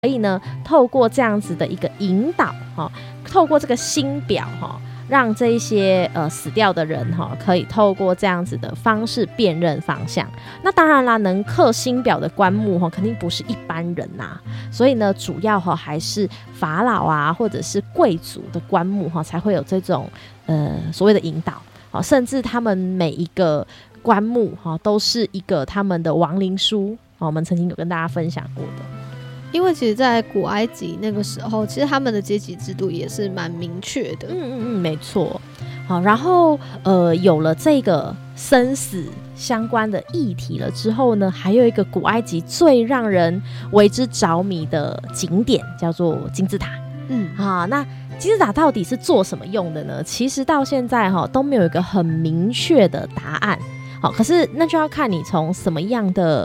可以呢透过这样子的一个引导，透过这个星表，让这一些死掉的人可以透过这样子的方式辨认方向。那当然啦，能刻星表的棺木肯定不是一般人啊，所以呢主要还是法老啊或者是贵族的棺木才会有这种所谓的引导，甚至他们每一个棺木都是一个他们的亡灵书，我们曾经有跟大家分享过的。 因为其实在古埃及那个时候，其实他们的阶级制度也是蛮明确的。 没错。好，然后有了这个生死相关的议题了之后呢，还有一个古埃及最让人为之着迷的景点叫做金字塔。那金字塔到底是做什么用的呢？其实到现在都没有一个很明确的答案。可是那就要看你从什么样的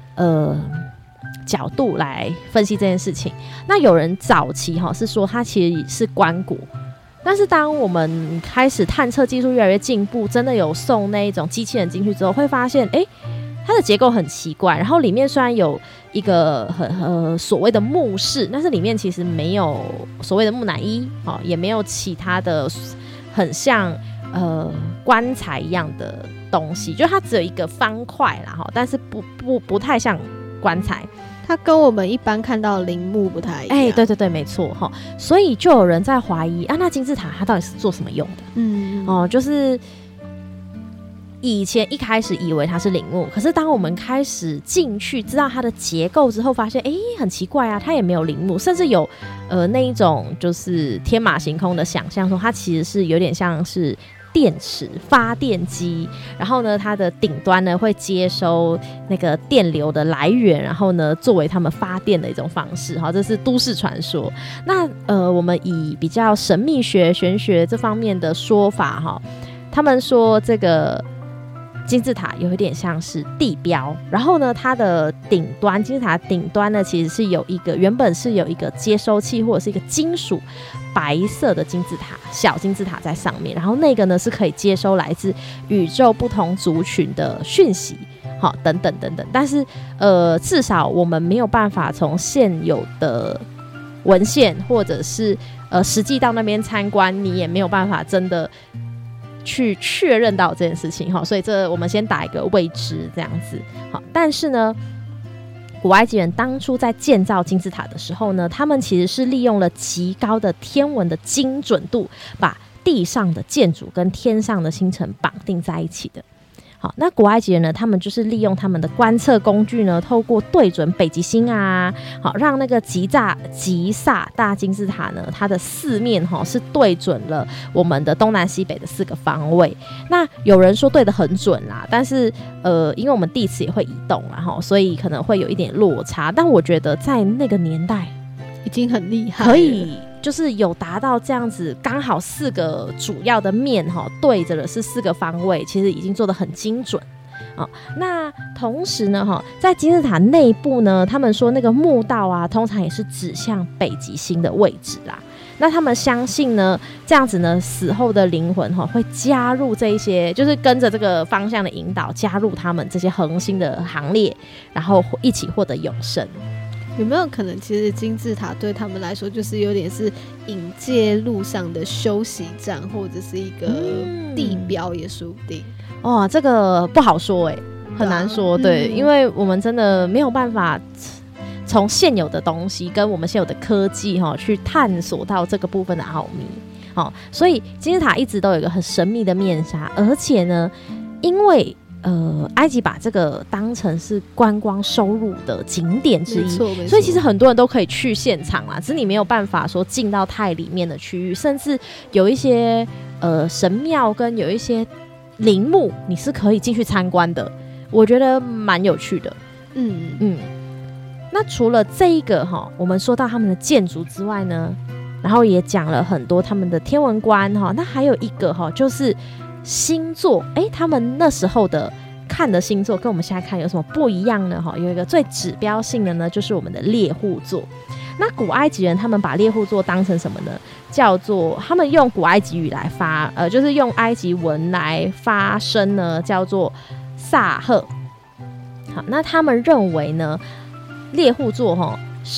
角度来分析这件事情。那有人早期是说它其实是棺椁，但是当我们开始探测技术越来越进步，真的有送那一种机器人进去之后，会发现它的结构很奇怪，然后里面虽然有一个所谓的墓室，但是里面其实没有所谓的木乃伊，也没有其他的很像棺材一样的东西，就它只有一个方块啦，但是不太像棺材。 它跟我们一般看到的陵墓不太一样。 对，没错。所以就有人在怀疑那金字塔它到底是做什么用的？就是以前一开始以为它是陵墓，可是当我们开始进去知道它的结构之后，发现很奇怪啊，它也没有陵墓，甚至有那一种就是天马行空的想象，说它其实是有点像是电池发电机，然后呢它的顶端呢会接收那个电流的来源，然后呢作为他们发电的一种方式，这是都市传说。那我们以比较神秘学玄学这方面的说法，他们说这个金字塔有一点像是地标，然后呢它的顶端，金字塔顶端呢其实是有一个原本是有一个接收器或者是一个金属白色的金字塔，小金字塔在上面，然后那个呢是可以接收来自宇宙不同族群的讯息，等等等等。但是至少我们没有办法从现有的文献或者是实际到那边参观，你也没有办法真的去确认到这件事情，所以这我们先打一个未知这样子。但是呢古埃及人当初在建造金字塔的时候呢，他们其实是利用了极高的天文的精准度，把地上的建筑跟天上的星辰绑定在一起的。好，那古埃及人呢，他们就是利用他们的观测工具呢，透过对准北极星啊，好让那个吉萨大金字塔呢，它的四面是对准了我们的东南西北的4个方位。那有人说对得很准啦，但是因为我们地磁也会移动啦，所以可能会有一点落差。但我觉得在那个年代已经很厉害了， 可以就是有达到这样子，刚好4个主要的面对着的是4个方位，其实已经做得很精准。那同时呢在金字塔内部呢，他们说那个墓道啊，通常也是指向北极星的位置啦。那他们相信呢，这样子呢，死后的灵魂会加入这一些，就是跟着这个方向的引导，加入他们这些恒星的行列，然后一起获得永生。 有没有可能其实金字塔对他们来说就是有点是引介路上的休息站，或者是一个地标也说不定。 这个不好说很难说。对，因为我们真的没有办法从现有的东西跟我们现有的科技去探索到这个部分的奥秘。所以金字塔一直都有一个很神秘的面纱，而且呢因为埃及把这个当成是观光收入的景点之一，所以其实很多人都可以去现场啦，只是你没有办法说进到太里面的区域，甚至有一些神庙跟有一些陵墓你是可以进去参观的，我觉得蛮有趣的。那除了这一个我们说到他们的建筑之外呢，然后也讲了很多他们的天文观那还有一个就是星座，他们那时候的看的星座跟我们现在看有什么不一样呢？有一个最指标性的呢，就是我们的猎户座。那古埃及人他们把猎户座当成什么呢？叫做他们用古埃及语来就是用埃及文来发声呢，叫做萨赫。好，那他们认为呢，猎户座是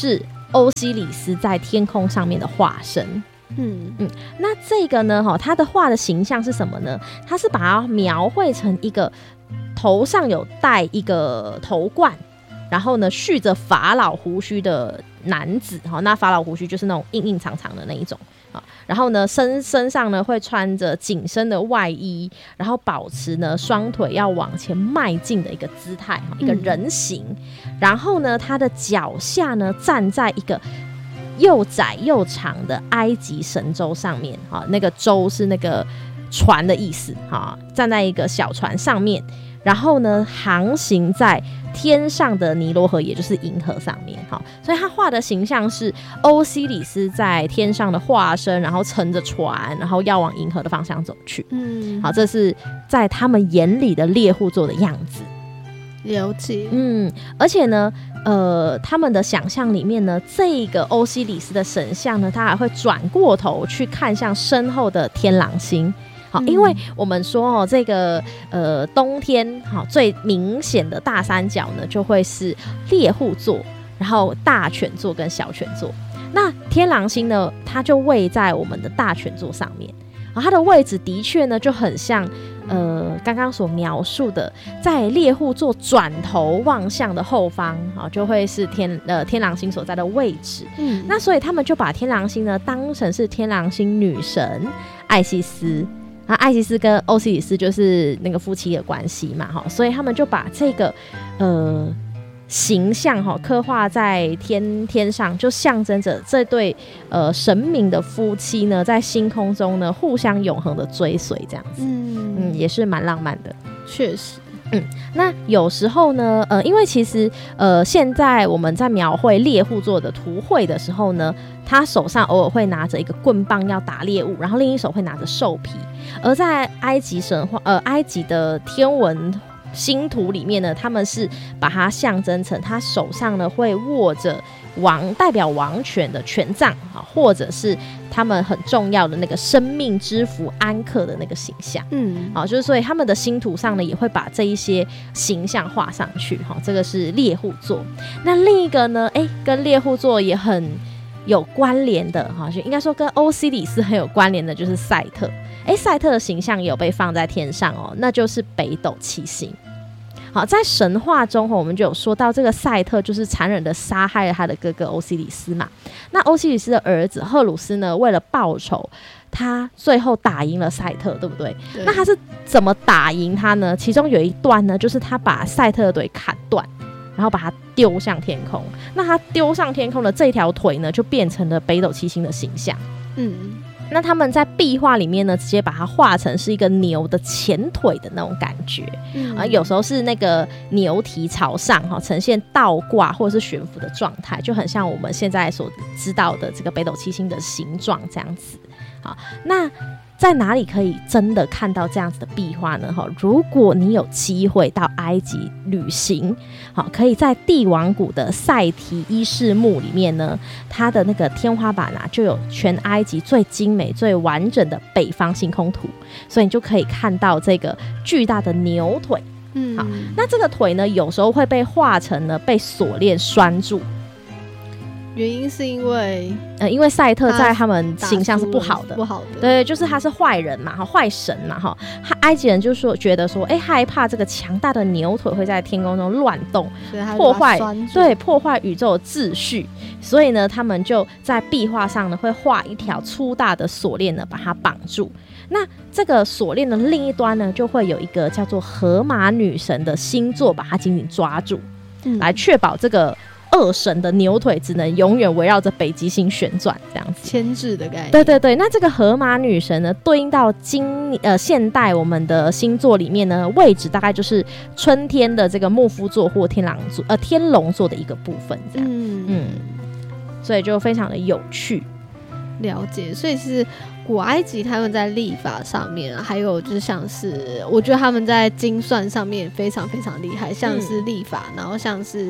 欧西里斯在天空上面的化身。那这个呢，他的画的形象是什么呢？他是把它描绘成一个头上有戴一个头冠，然后呢蓄着法老胡须的男子，那法老胡须就是那种硬硬长长的那一种，然后呢身上呢会穿着紧身的外衣，然后保持呢双腿要往前迈进的一个姿态，一个人形，然后呢他的脚下呢站在一个又窄又长的埃及神舟上面，那个舟是那个船的意思，站在一个小船上面，然后呢航行在天上的尼罗河，也就是银河上面，所以他画的形象是欧西里斯在天上的化身，然后乘着船，然后要往银河的方向走去。好，这是在他们眼里的猎户座的样子。 了解。 而且呢他们的想象里面呢，这个欧西里斯的神像呢，他还会转过头去看向身后的天狼星。好，因为我们说这个冬天最明显的大三角呢，就会是猎户座，然后大犬座跟小犬座。那天狼星呢，它就位在我们的大犬座上面，它的位置的确呢就很像刚刚所描述的，在猎户座转头望向的后方，就会是天狼星所在的位置。那所以他们就把天狼星呢当成是天狼星女神艾西斯。艾西斯跟欧西里斯就是那个夫妻的关系嘛，所以他们就把这个形象刻画在天上，就象征着这对神明的夫妻呢，在星空中呢互相永恒的追随，这样子，也是蛮浪漫的， 确实。 那有时候呢，因为其实现在我们在描绘猎户座的图绘的时候呢，他手上偶尔会拿着一个棍棒要打猎物，然后另一手会拿着兽皮。而在埃及埃及的天文星图里面呢，他们是把它象征成他手上呢会握着代表王权的权杖，或者是他们很重要的那个生命之符安克的那个形象。就是所以他们的星图上呢也会把这一些形象画上去。这个是猎户座。那另一个呢，跟猎户座也很有关联的，就应该说跟欧西里斯很有关联的，就是赛特。赛特的形象也有被放在天上那就是北斗七星。好，在神话中我们就有说到，这个赛特就是残忍的杀害了他的哥哥欧西里斯嘛。那欧西里斯的儿子赫鲁斯呢，为了报仇，他最后打赢了赛特，对不对？那他是怎么打赢他呢？其中有一段呢，就是他把赛特的腿砍断，然后把它丢向天空。那他丢上天空的这条腿呢，就变成了北斗七星的形象。那他们在壁画里面呢，直接把它画成是一个牛的前腿的那种感觉。有时候是那个牛蹄朝上，呈现倒挂或者是悬浮的状态，就很像我们现在所知道的这个北斗七星的形状这样子。好，那在哪里可以真的看到这样子的壁画呢？如果你有机会到埃及旅行，可以在帝王谷的塞提伊士墓里面呢，它的那个天花板就有全埃及最精美最完整的北方星空图，所以你就可以看到这个巨大的牛腿。好，那这个腿呢，有时候会被画成呢被锁链拴住。 原因是因为赛特在他们形象是不好的，对，就是他是坏人嘛，坏神嘛，埃及人就觉得说，害怕这个强大的牛腿会在天空中乱动，破坏宇宙的秩序，所以呢，他们就在壁画上呢会画一条粗大的锁链呢，把它绑住。那这个锁链的另一端呢，就会有一个叫做荷马女神的星座把它紧紧抓住，来确保这个恶神的牛腿只能永远围绕着北极星旋转，这样子牵制的概念。 对，那这个荷马女神呢，对应到现代我们的星座里面呢，位置大概就是春天的这个牧夫座或天龙座的一个部分，这样。所以就非常的有趣。 了解，所以是古埃及他们在历法上面，还有就是像是我觉得他们在精算上面非常非常厉害，像是历法，然后像是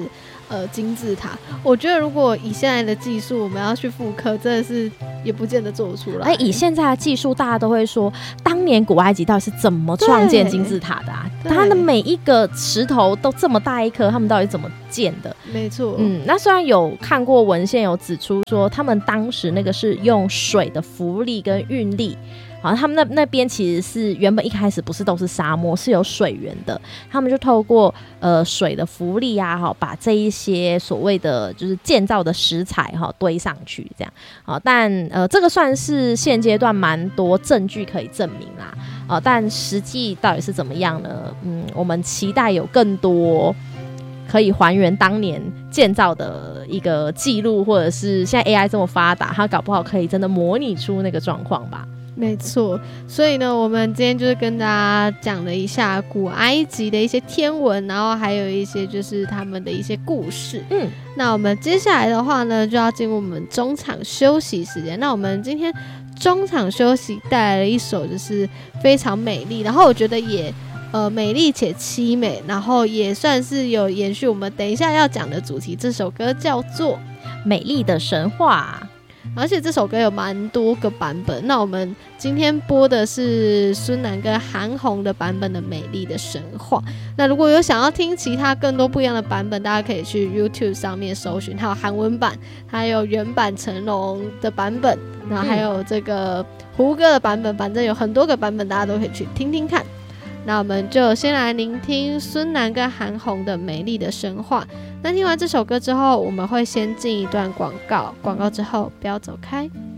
金字塔。我觉得如果以现在的技术，我们要去复刻，真的是也不见得做得出来。 以现在的技术，大家都会说，当年古埃及到底是怎么创建金字塔的啊？它的每一个石头都这么大一颗，他们到底怎么建的？ 没错。 那虽然有看过文献有指出说，他们当时那个是用水的浮力跟运力。他们那边其实是原本一开始不是都是沙漠，是有水源的，他们就透过水的浮力啊，把这一些所谓的就是建造的石材堆上去这样。但这个算是现阶段蛮多证据可以证明啦。但实际到底是怎么样呢？我们期待有更多可以还原当年建造的一个记录，或者是现在 AI 这么发达，它搞不好可以真的模拟出那个状况吧。 没错，所以呢，我们今天就是跟大家讲了一下古埃及的一些天文，然后还有一些就是他们的一些故事。那我们接下来的话呢，就要进入我们中场休息时间。那我们今天中场休息带来了一首就是非常美丽，然后我觉得也美丽且凄美，然后也算是有延续我们等一下要讲的主题。这首歌叫做《 美丽的神话》。 而且这首歌有蛮多个版本，那我们今天播的是孙楠跟韩红的版本的《美丽的神话》。那如果有想要听其他更多不一样的版本，大家可以去 YouTube 上面搜寻，还有韩文版，还有原版成龙的版本，然后还有这个胡歌的版本，反正有很多个版本，大家都可以去听听看。那我们就先来聆听孙楠跟韩红的《美丽的神话》。那听完这首歌之后，我们会先进一段广告，广告之后不要走开。